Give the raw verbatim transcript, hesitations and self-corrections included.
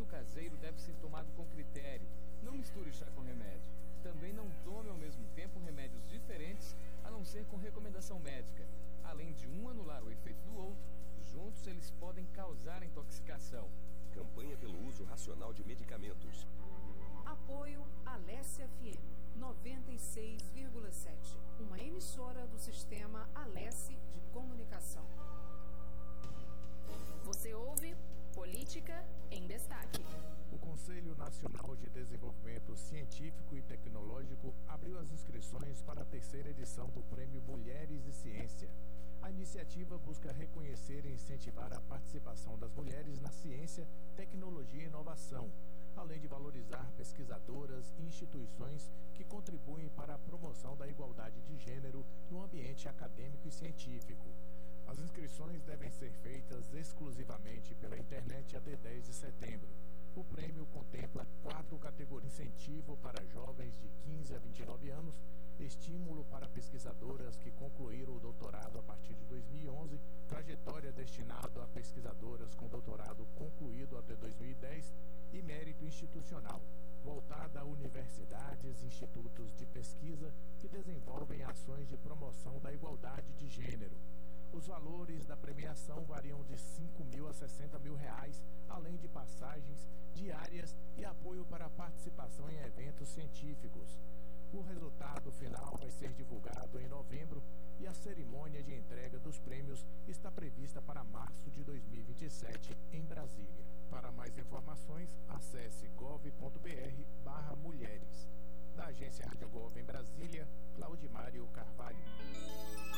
caseiro deve ser tomado com critério. Não misture chá com remédio. Também não tome ao mesmo tempo remédios diferentes, a não ser com recomendação médica. Além de um anular o efeito do outro, juntos eles podem causar intoxicação. Campanha pelo uso racional de medicamentos. Apoio Alessia F M noventa e seis vírgula sete, uma emissora do sistema Alessi de Comunicação. Você ouve Política em Destaque. O Conselho Nacional de Desenvolvimento Científico e Tecnológico abriu as inscrições para a terceira edição do Prêmio Mulheres e Ciência. A iniciativa busca reconhecer e incentivar a participação das mulheres na ciência, tecnologia e inovação, além de valorizar pesquisadoras e instituições que contribuem para a promoção da igualdade de gênero no ambiente acadêmico e científico. As inscrições devem ser feitas exclusivamente pela internet até dez de setembro. O prêmio contempla quatro categorias: incentivo para jovens de quinze a vinte e nove anos, estímulo para pesquisadoras que concluíram o doutorado a partir de dois mil e onze, trajetória destinado a pesquisadoras com doutorado concluído até dois mil e dez e mérito institucional, voltada a universidades e institutos de pesquisa que desenvolvem ações de promoção da igualdade de gênero. Os valores da premiação variam de cinco mil a sessenta mil reais, além de passagens diárias e apoio para a participação em eventos científicos. O resultado final vai ser divulgado em novembro e a cerimônia de entrega dos prêmios está prevista para março de dois mil e vinte e sete em Brasília. Para